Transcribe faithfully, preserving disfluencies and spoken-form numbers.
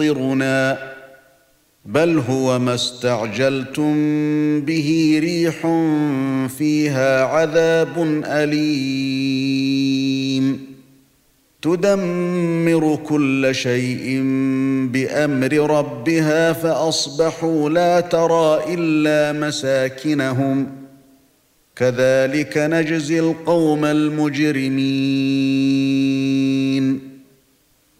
يُمْطِرُنَا بَلْ هُوَ مَا اسْتَعْجَلْتُمْ بِهِ رِيحٌ فِيهَا عَذَابٌ أَلِيمٌ تُدَمِّرُ كُلَّ شَيْءٍ بِأَمْرِ رَبِّهَا فَأَصْبَحُوا لَا تَرَىٰ إِلَّا مَسَاكِنَهُمْ كَذَلِكَ نَجْزِي الْقَوْمَ الْمُجْرِمِينَ